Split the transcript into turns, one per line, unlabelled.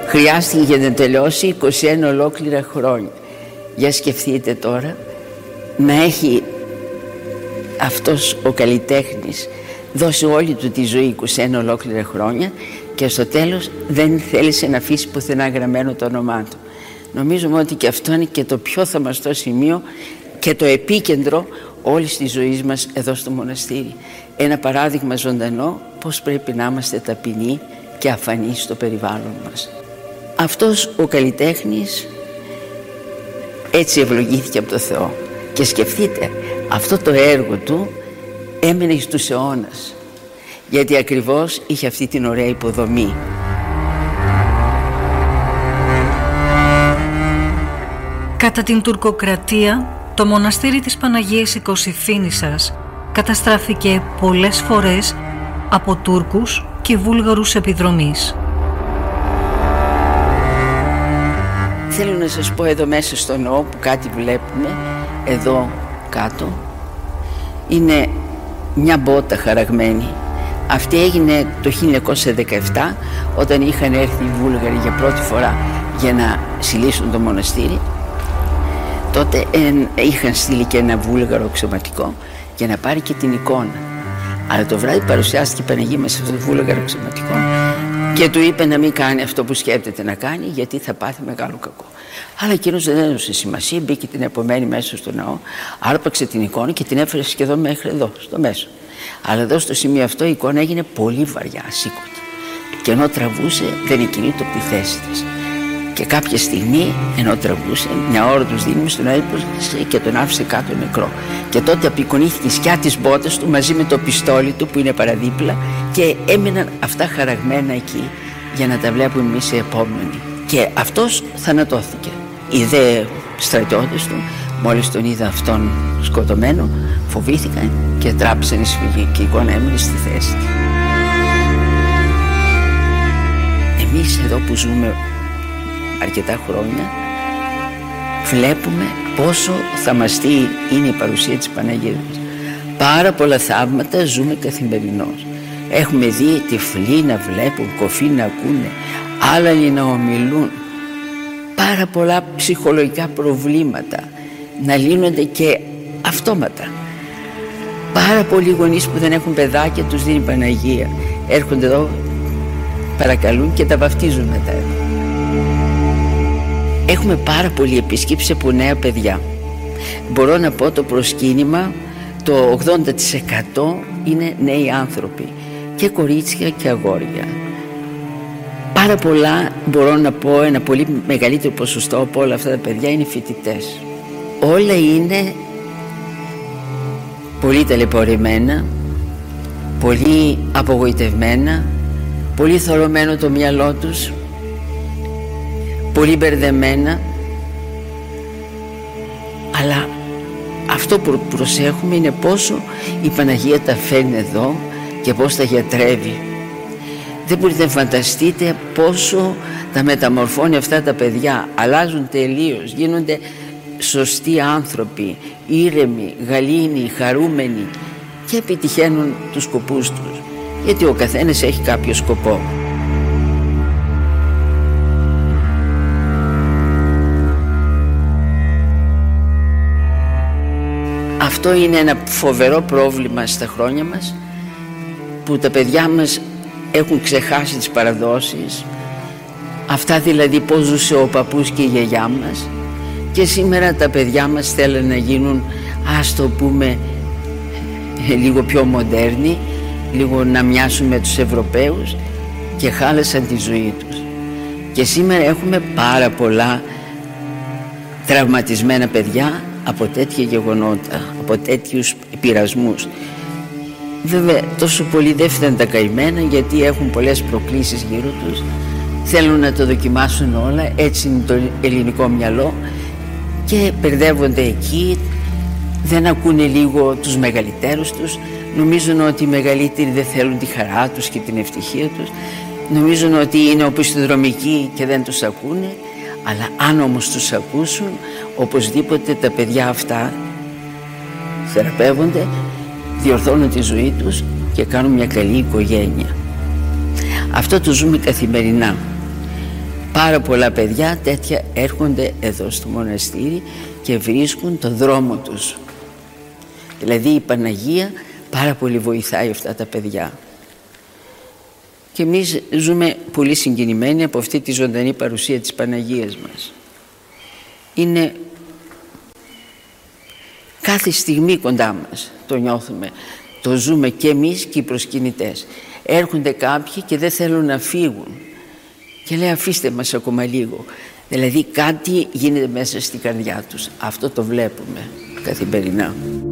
χρειάστηκε για να τελειώσει 21 ολόκληρα χρόνια. Για σκεφτείτε τώρα να έχει αυτός ο καλλιτέχνης δώσει όλη του τη ζωή 21 ολόκληρα χρόνια και στο τέλος δεν θέλησε να αφήσει πουθενά γραμμένο το όνομά του. Νομίζουμε ότι και αυτό είναι και το πιο θαυμαστό σημείο και το επίκεντρο όλης της ζωής μας εδώ στο μοναστήρι. Ένα παράδειγμα ζωντανό πώς πρέπει να είμαστε ταπεινοί και αφανείς στο περιβάλλον μας. Αυτός ο καλλιτέχνης έτσι ευλογήθηκε από το Θεό. Και σκεφτείτε, αυτό το έργο του έμενε στους αιώνας, γιατί ακριβώς είχε αυτή την ωραία υποδομή.
Κατά την τουρκοκρατία, το μοναστήρι της Παναγίας Οικοσυφήνισσας καταστράφηκε πολλές φορές από Τούρκους και Βούλγαρους επιδρομής.
Θέλω να σας πω εδώ μέσα στο ναό που κάτι βλέπουμε, εδώ κάτω, είναι μια μπότα χαραγμένη. Αυτή έγινε το 1917 όταν είχαν έρθει οι Βούλγαροι για πρώτη φορά για να συλλήσουν το μοναστήρι. Τότε είχαν στείλει και ένα Βούλγαρο αξιωματικό για να πάρει και την εικόνα. Αλλά το βράδυ παρουσιάστηκε η Παναγία μας σε αυτό το Βούλγαρο αξιωματικό και του είπε να μην κάνει αυτό που σκέπτεται να κάνει, γιατί θα πάθει μεγάλο κακό. Αλλά εκείνος δεν έδωσε σημασία, μπήκε την επομένη μέσα στο ναό, άρπαξε την εικόνα και την έφερε σχεδόν μέχρι εδώ, στο μέσο. Αλλά εδώ στο σημείο αυτό η εικόνα έγινε πολύ βαριά, ασήκωτη. Και ενώ τραβούσε, δεν εκκινείται από τη θέση της. Και κάποια στιγμή, ενώ τραβούσε, μια ώρα τους δίνουμε στον έπωσε και τον άφησε κάτω νεκρό. Και τότε απεικονίθηκε η σκιά της μπότας του μαζί με το πιστόλι του που είναι παραδίπλα και έμειναν αυτά χαραγμένα εκεί για να τα βλέπουμε εμείς οι επόμενοι. Και αυτός θανατώθηκε. Οι δε στρατιώτες του, μόλις τον είδα αυτόν σκοτωμένο, φοβήθηκαν και τράπησαν εισφυγή και η εικόνα έμεινε στη θέση της. Εμείς εδώ που ζούμε αρκετά χρόνια βλέπουμε πόσο θαυμαστή είναι η παρουσία της Παναγίας μας. Πάρα πολλά θαύματα ζούμε καθημερινώς. Έχουμε δει τυφλοί να βλέπουν, κοφοί να ακούνε, άλλοι να ομιλούν. Πάρα πολλά ψυχολογικά προβλήματα να λύνονται και αυτόματα. Πάρα πολλοί γονείς που δεν έχουν παιδάκια τους δίνει η Παναγία. Έρχονται εδώ, παρακαλούν και τα βαφτίζουν μετά. Έχουμε πάρα πολλή επίσκεψη από νέα παιδιά. Μπορώ να πω το προσκύνημα, το 80% είναι νέοι άνθρωποι. Και κορίτσια και αγόρια. Πάρα πολλά, μπορώ να πω, ένα πολύ μεγαλύτερο ποσοστό από όλα αυτά τα παιδιά είναι φοιτητές. Όλα είναι πολύ ταλαιπωρημένα, πολύ απογοητευμένα, πολύ θολωμένο το μυαλό τους, πολύ μπερδεμένα. Αλλά αυτό που προσέχουμε είναι πόσο η Παναγία τα φέρνει εδώ και πώς τα γιατρεύει. Δεν μπορείτε να φανταστείτε πόσο τα μεταμορφώνει αυτά τα παιδιά. Αλλάζουν τελείως, γίνονται σωστοί άνθρωποι, ήρεμοι, γαλήνοι, χαρούμενοι και επιτυχαίνουν τους σκοπούς τους. Γιατί ο καθένας έχει κάποιο σκοπό. Αυτό είναι ένα φοβερό πρόβλημα στα χρόνια μας, που τα παιδιά μας έχουν ξεχάσει τις παραδόσεις, αυτά δηλαδή πώς ζούσε ο παππούς και η γιαγιά μας, και σήμερα τα παιδιά μας θέλουν να γίνουν, ας το πούμε, λίγο πιο μοντέρνοι, λίγο να μοιάσουν με τους Ευρωπαίους, και χάλασαν τη ζωή τους. Και σήμερα έχουμε πάρα πολλά τραυματισμένα παιδιά από τέτοια γεγονότα, από τέτοιους πειρασμούς. Βέβαια τόσο πολύ δεν φταίνουν τα καημένα, γιατί έχουν πολλές προκλήσεις γύρω τους, θέλουν να το δοκιμάσουν όλα, έτσι είναι το ελληνικό μυαλό, και μπερδεύονται εκεί, δεν ακούνε λίγο τους μεγαλύτερους τους, νομίζουν ότι οι μεγαλύτεροι δεν θέλουν τη χαρά τους και την ευτυχία τους, νομίζουν ότι είναι οπισθοδρομικοί και δεν τους ακούνε. Αλλά αν όμως τους ακούσουν, οπωσδήποτε τα παιδιά αυτά θεραπεύονται, διορθώνουν τη ζωή τους και κάνουν μια καλή οικογένεια. Αυτό το ζούμε καθημερινά. Πάρα πολλά παιδιά τέτοια έρχονται εδώ στο μοναστήρι και βρίσκουν το δρόμο τους. Δηλαδή η Παναγία πάρα πολύ βοηθάει αυτά τα παιδιά. Και εμείς ζούμε πολύ συγκινημένοι από αυτή τη ζωντανή παρουσία της Παναγίας μας. Είναι κάθε στιγμή κοντά μας, το νιώθουμε. Το ζούμε και εμείς και οι προσκυνητές. Έρχονται κάποιοι και δεν θέλουν να φύγουν. Και λέει αφήστε μας ακόμα λίγο. Δηλαδή κάτι γίνεται μέσα στην καρδιά τους. Αυτό το βλέπουμε καθημερινά.